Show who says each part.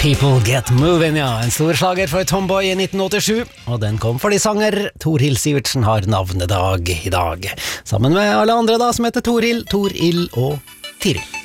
Speaker 1: People Get Moving, ja. En stor slager for Tomboy i 1987, og den kom fordi sanger Torhild Sivertsen har navnedag i dag. Sammen med alle andre da, som heter Torhild, Torild og Tiril.